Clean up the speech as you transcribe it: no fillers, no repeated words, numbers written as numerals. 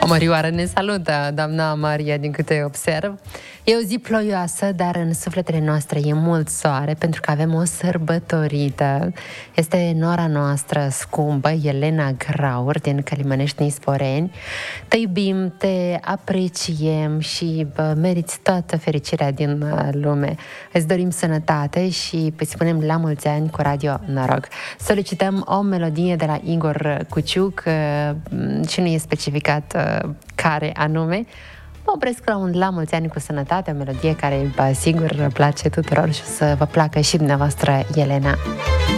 Mărioară ne salută, doamna Maria, din câte observ. E o zi ploioasă, dar în sufletele noastre e mult soare, pentru că avem o sărbătorită. Este nora noastră scumpă, Elena Graur, din Călimănești, Nisporeni. Te iubim, te apreciem și meriți toată fericirea din lume. Îți dorim sănătate și îți spunem la mulți ani cu Radio Noroc. Solicităm o melodie de la Igor Cuciuc și nu e specificat care anume. Mă opresc la un la mulți ani cu sănătate, o melodie care sigur place tuturor și o să vă placă și dumneavoastră, Elena.